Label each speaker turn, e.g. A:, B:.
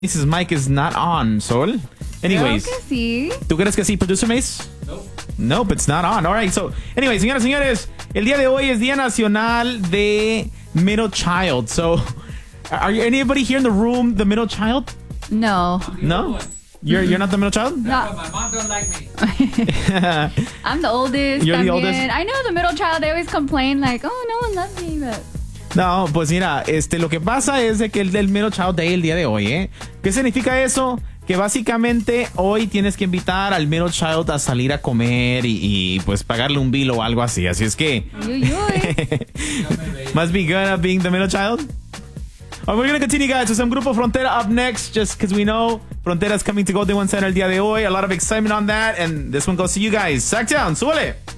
A: His mic is not on, Sol. Anyways.
B: Creo que sí.
A: ¿Tú crees que sí, Producer Mace? Nope, it's not on. All right, so, anyways, señoras y señores, el día de hoy es Día Nacional de Middle Child. So, are you, anybody here in the room the middle child?
B: No.
A: No? You're not the middle child?
B: No.
C: My mom don't like me.
B: I'm the oldest.
A: You're the
B: también.
A: oldest?
B: I know the middle child, they always complain like, oh, no one loves me, but...
A: No, pues mira, lo que pasa es de que el del Middle Child Day el día de hoy, ¿eh? ¿Qué significa eso? Que básicamente hoy tienes que invitar al Middle Child a salir a comer y pues pagarle un bill o algo así. Así es que...
B: Uy, uy.
A: Must be good at being the middle child. We're going to continue, guys, with some Grupo Frontera up next, just because we know Frontera's coming to Golden One Center el día de hoy. A lot of excitement on that, and this one goes to you guys. Sacktown, súbele.